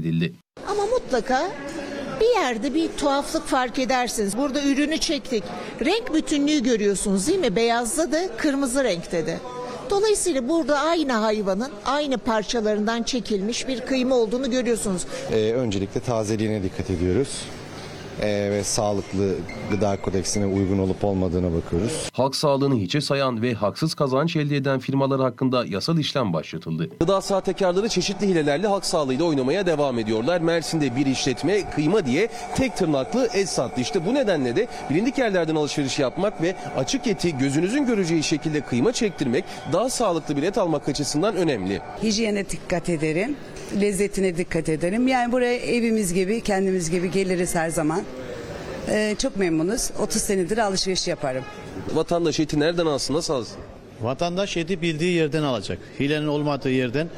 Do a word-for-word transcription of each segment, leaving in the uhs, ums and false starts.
edildi. Ama mutlaka bir yerde bir tuhaflık fark edersiniz. Burada ürünü çektik. Renk bütünlüğü görüyorsunuz değil mi? Beyazda da kırmızı renkte de. Dolayısıyla burada aynı hayvanın aynı parçalarından çekilmiş bir kıyma olduğunu görüyorsunuz. Ee, öncelikle tazeliğine dikkat ediyoruz. Ee, ve sağlıklı gıda kodeksine uygun olup olmadığına bakıyoruz. Halk sağlığını hiçe sayan ve haksız kazanç elde eden firmalar hakkında yasal işlem başlatıldı. Gıda sahtekarları çeşitli hilelerle halk sağlığıyla oynamaya devam ediyorlar. Mersin'de bir işletme kıyma diye tek tırnaklı et sattı. İşte bu nedenle de bilindik yerlerden alışveriş yapmak ve açık eti gözünüzün göreceği şekilde kıyma çektirmek daha sağlıklı bir et almak açısından önemli. Hijyene dikkat ederim, lezzetine dikkat ederim. Yani buraya evimiz gibi, kendimiz gibi geliriz her zaman. Ee, çok memnunuz. otuz senedir alışveriş yaparım. Vatandaş eti nereden alsın, nasıl alsın? Vatandaş eti bildiği yerden alacak. Hilenin olmadığı yerden,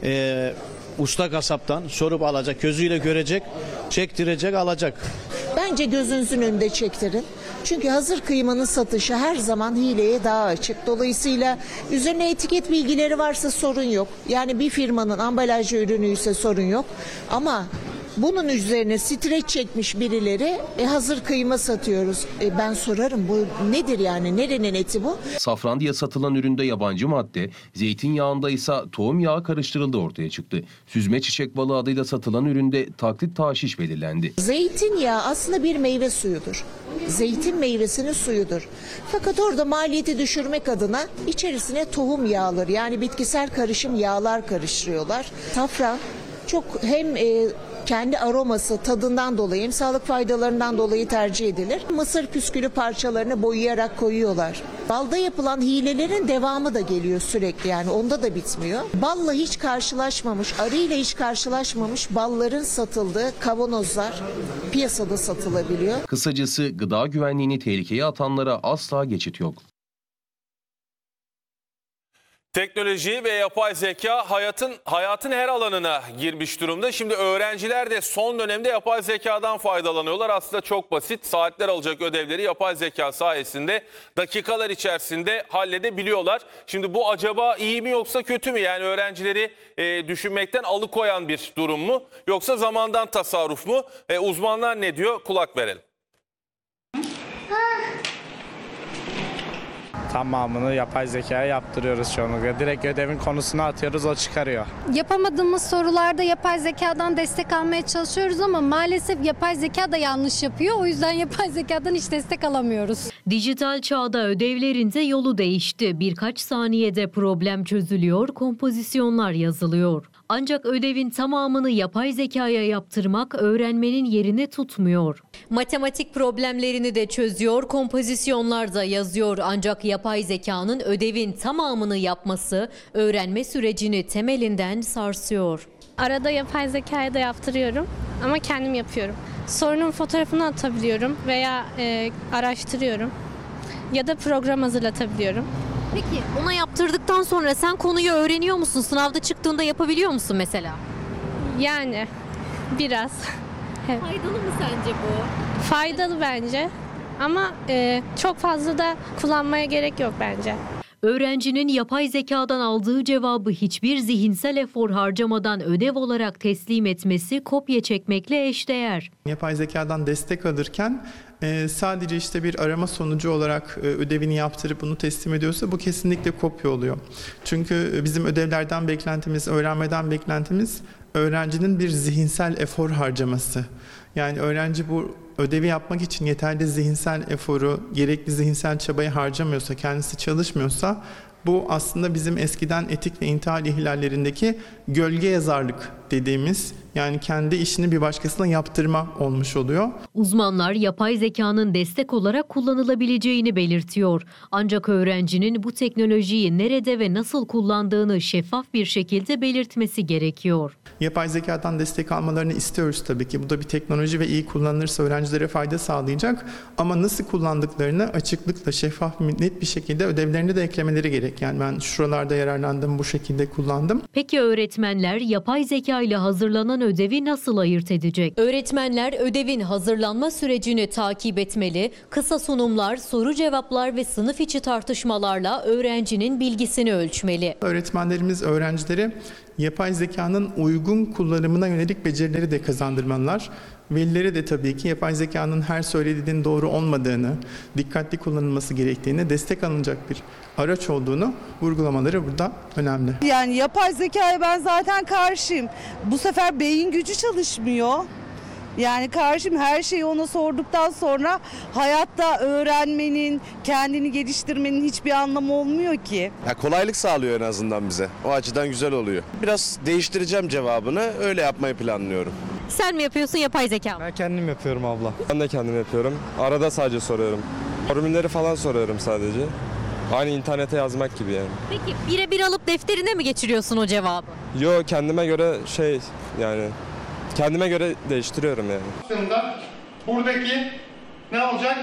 e, usta kasaptan sorup alacak, gözüyle görecek, çektirecek, alacak. Bence gözünüzün önünde çektirin. Çünkü hazır kıymanın satışı her zaman hileye daha açık. Dolayısıyla üzerine etiket bilgileri varsa sorun yok. Yani bir firmanın ambalajlı ürünüyse sorun yok. Ama bunun üzerine streç çekmiş birileri e, hazır kıyma satıyoruz. E, ben sorarım bu nedir yani, nerenin eti bu? Safrandiye satılan üründe yabancı madde, zeytinyağında ise tohum yağı karıştırıldığı ortaya çıktı. Süzme çiçek balı adıyla satılan üründe taklit taşiş belirlendi. Zeytinyağı aslında bir meyve suyudur. Zeytin meyvesinin suyudur. Fakat orada maliyeti düşürmek adına içerisine tohum yağları yani bitkisel karışım yağlar karıştırıyorlar. Safran çok hem e, kendi aroması, tadından dolayı hem sağlık faydalarından dolayı tercih edilir. Mısır püskülü parçalarını boyayarak koyuyorlar. Balda yapılan hilelerin devamı da geliyor sürekli yani onda da bitmiyor. Balla hiç karşılaşmamış, arıyla hiç karşılaşmamış balların satıldığı kavanozlar piyasada satılabiliyor. Kısacası gıda güvenliğini tehlikeye atanlara asla geçit yok. Teknoloji ve yapay zeka hayatın hayatın her alanına girmiş durumda. Şimdi öğrenciler de son dönemde yapay zekadan faydalanıyorlar. Aslında çok basit. Saatler alacak ödevleri yapay zeka sayesinde dakikalar içerisinde halledebiliyorlar. Şimdi bu acaba iyi mi yoksa kötü mü? Yani öğrencileri e, düşünmekten alıkoyan bir durum mu? Yoksa zamandan tasarruf mu? E, uzmanlar ne diyor? Kulak verelim. Tamamını yapay zekaya yaptırıyoruz çoğunlukla. Direkt ödevin konusunu atıyoruz, o çıkarıyor. Yapamadığımız sorularda yapay zekadan destek almaya çalışıyoruz ama maalesef yapay zeka da yanlış yapıyor. O yüzden yapay zekadan hiç destek alamıyoruz. Dijital çağda ödevlerinde yolu değişti. Birkaç saniyede problem çözülüyor, kompozisyonlar yazılıyor. Ancak ödevin tamamını yapay zekaya yaptırmak öğrenmenin yerini tutmuyor. Matematik problemlerini de çözüyor, kompozisyonlar da yazıyor. Ancak yapay zekanın ödevin tamamını yapması öğrenme sürecini temelinden sarsıyor. Arada yapay zekaya da yaptırıyorum ama kendim yapıyorum. Sorunun fotoğrafını atabiliyorum veya e, araştırıyorum ya da program hazırlatabiliyorum. Peki ona yaptırdıktan sonra sen konuyu öğreniyor musun? Sınavda çıktığında yapabiliyor musun mesela? Yani biraz. Faydalı mı sence bu? Faydalı bence ama e, çok fazla da kullanmaya gerek yok bence. Öğrencinin yapay zekadan aldığı cevabı hiçbir zihinsel efor harcamadan ödev olarak teslim etmesi kopya çekmekle eşdeğer. Yapay zekadan destek alırken e, sadece işte bir arama sonucu olarak e, ödevini yaptırıp bunu teslim ediyorsa bu kesinlikle kopya oluyor. Çünkü bizim ödevlerden beklentimiz, öğrenmeden beklentimiz öğrencinin bir zihinsel efor harcaması. Yani öğrenci bu ödevi yapmak için yeterli zihinsel eforu, gerekli zihinsel çabayı harcamıyorsa, kendisi çalışmıyorsa bu aslında bizim eskiden etik ve intihal ihlallerindeki gölge yazarlık dediğimiz yani kendi işini bir başkasına yaptırma olmuş oluyor. Uzmanlar yapay zekanın destek olarak kullanılabileceğini belirtiyor. Ancak öğrencinin bu teknolojiyi nerede ve nasıl kullandığını şeffaf bir şekilde belirtmesi gerekiyor. Yapay zekadan destek almalarını istiyoruz tabii ki. Bu da bir teknoloji ve iyi kullanılırsa öğrencilere fayda sağlayacak. Ama nasıl kullandıklarını açıklıkla, şeffaf, net bir şekilde ödevlerine de eklemeleri gerek. Yani ben şuralarda yararlandım, bu şekilde kullandım. Peki öğretmenler yapay zeka ile hazırlanan ödevi nasıl ayırt edecek? Öğretmenler ödevin hazırlanma sürecini takip etmeli, kısa sunumlar, soru cevaplar ve sınıf içi tartışmalarla öğrencinin bilgisini ölçmeli. Öğretmenlerimiz öğrencilere yapay zekanın uygun kullanımına yönelik becerileri de kazandırmalılar. Velilere de tabii ki yapay zekanın her söylediğinin doğru olmadığını, dikkatli kullanılması gerektiğini, destek alınacak bir araç olduğunu vurgulamaları burada önemli. Yani yapay zekaya ben zaten karşıyım. Bu sefer beyin gücü çalışmıyor. Yani karşıyım, her şeyi ona sorduktan sonra hayatta öğrenmenin, kendini geliştirmenin hiçbir anlamı olmuyor ki. Ya kolaylık sağlıyor en azından bize. O açıdan güzel oluyor. Biraz değiştireceğim cevabını, öyle yapmayı planlıyorum. Sen mi yapıyorsun, yapay zeka mı? Ben kendim yapıyorum abla. Ben de kendim yapıyorum. Arada sadece soruyorum. Formülleri falan soruyorum sadece. Aynı internete yazmak gibi yani. Peki birebir alıp defterine mi geçiriyorsun o cevabı? Yo, kendime göre şey yani kendime göre değiştiriyorum yani. Aslında buradaki ne olacak?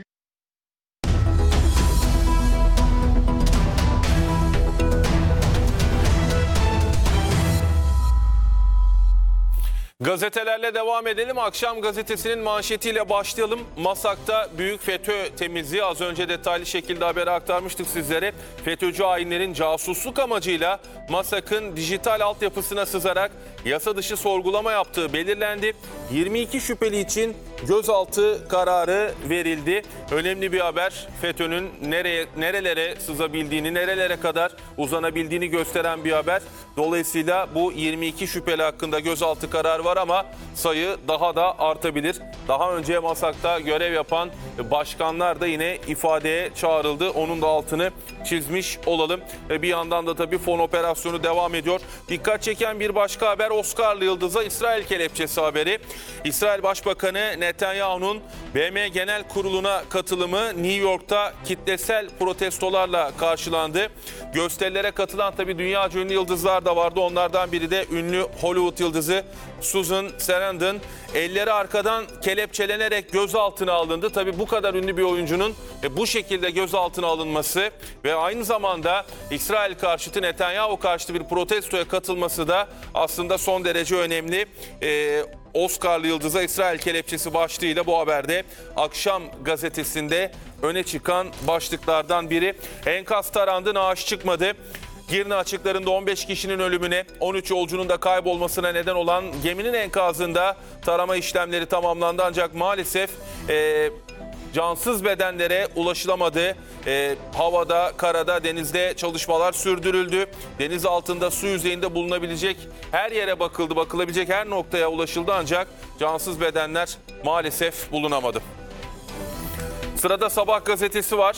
Gazetelerle devam edelim. Akşam gazetesinin manşetiyle başlayalım. Masak'ta büyük FETÖ temizliği, az önce detaylı şekilde haberi aktarmıştık sizlere. FETÖ'cü hainlerin casusluk amacıyla Masak'ın dijital altyapısına sızarak yasa dışı sorgulama yaptığı belirlendi. yirmi iki şüpheli için gözaltı kararı verildi. Önemli bir haber. FETÖ'nün nereye nerelere sızabildiğini, nerelere kadar uzanabildiğini gösteren bir haber. Dolayısıyla bu yirmi iki şüpheli hakkında gözaltı kararı var ama sayı daha da artabilir. Daha önce Masak'ta görev yapan başkanlar da yine ifadeye çağrıldı. Onun da altını çizmiş olalım. Bir yandan da tabii fon operasyonu devam ediyor. Dikkat çeken bir başka haber, Oscar'lı yıldıza İsrail kelepçesi haberi. İsrail Başbakanı Netanyahu'nun B M Genel Kurulu'na katılımı New York'ta kitlesel protestolarla karşılandı. Gösterilere katılan tabii dünyaca ünlü yıldızlar da vardı. Onlardan biri de ünlü Hollywood yıldızı Susan Sarandon. Elleri arkadan kelepçelenerek gözaltına alındı. Tabii bu kadar ünlü bir oyuncunun bu şekilde gözaltına alınması ve aynı zamanda İsrail karşıtı, Netanyahu karşıtı bir protestoya katılması da aslında son derece önemli. Ee, Oscar'lı yıldıza İsrail kelepçesi başlığıyla bu haberde Akşam gazetesinde öne çıkan başlıklardan biri. Enkaz tarandı, naaş çıkmadı. Girne açıklarında on beş kişinin ölümüne, on üç yolcunun da kaybolmasına neden olan geminin enkazında tarama işlemleri tamamlandı. Ancak maalesef e, cansız bedenlere ulaşılamadı. E, havada, karada, denizde çalışmalar sürdürüldü. Deniz altında, su yüzeyinde bulunabilecek her yere bakıldı, bakılabilecek her noktaya ulaşıldı ancak cansız bedenler maalesef bulunamadı. Sırada Sabah gazetesi var.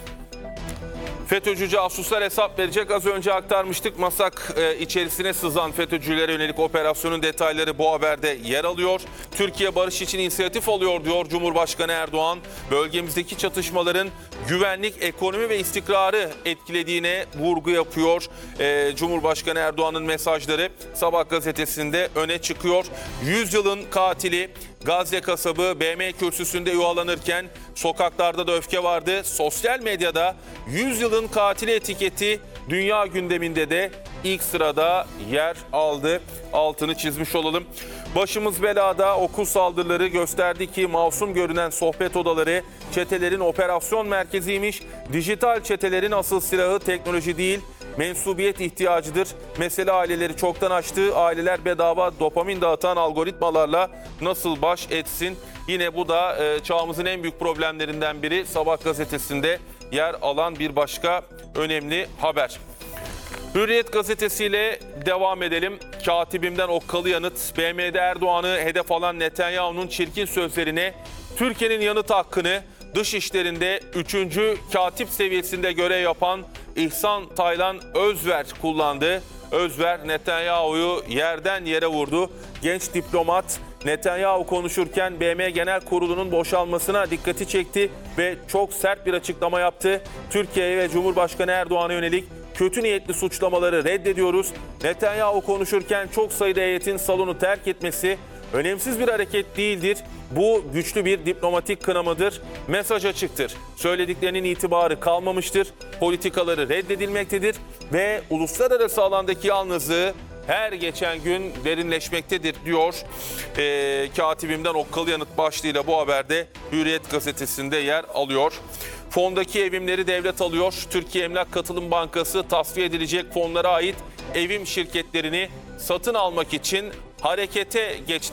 FETÖ'cü casuslar hesap verecek. Az önce aktarmıştık. Masak e, içerisine sızan FETÖ'cülere yönelik operasyonun detayları bu haberde yer alıyor. Türkiye barış için inisiyatif alıyor diyor Cumhurbaşkanı Erdoğan. Bölgemizdeki çatışmaların güvenlik, ekonomi ve istikrarı etkilediğine vurgu yapıyor. E, Cumhurbaşkanı Erdoğan'ın mesajları Sabah gazetesinde öne çıkıyor. Yüzyılın katili Gazze kasabı B M kürsüsünde yuvalanırken sokaklarda da öfke vardı. Sosyal medyada yüzyılın katili etiketi dünya gündeminde de ilk sırada yer aldı. Altını çizmiş olalım. Başımız belada, okul saldırıları gösterdi ki masum görünen sohbet odaları çetelerin operasyon merkeziymiş. Dijital çetelerin asıl silahı teknoloji değil, mensubiyet ihtiyacıdır. Mesele aileleri çoktan aştı. Aileler bedava dopamin dağıtan algoritmalarla nasıl baş etsin? Yine bu da e, çağımızın en büyük problemlerinden biri. Sabah gazetesinde yer alan bir başka önemli haber. Hürriyet gazetesiyle devam edelim. Katibimden okkalı yanıt. B M'de Erdoğan'ı hedef alan Netanyahu'nun çirkin sözlerine Türkiye'nin yanıt hakkını dış işlerinde üçüncü katip seviyesinde görev yapan İhsan Taylan Özver kullandı. Özver Netanyahu'yu yerden yere vurdu. Genç diplomat Netanyahu konuşurken B M Genel Kurulu'nun boşalmasına dikkati çekti ve çok sert bir açıklama yaptı. Türkiye'ye ve Cumhurbaşkanı Erdoğan'a yönelik kötü niyetli suçlamaları reddediyoruz. Netanyahu konuşurken çok sayıda heyetin salonu terk etmesi önemsiz bir hareket değildir. Bu güçlü bir diplomatik kınamadır. Mesaj açıktır. Söylediklerinin itibarı kalmamıştır. Politikaları reddedilmektedir ve uluslararası alandaki yalnızlığı her geçen gün derinleşmektedir diyor. E, katibimden okkalı yanıt başlığıyla bu haberde Hürriyet gazetesinde yer alıyor. Fondaki evimleri devlet alıyor. Türkiye Emlak Katılım Bankası tasfiye edilecek fonlara ait evim şirketlerini satın almak için harekete geçti.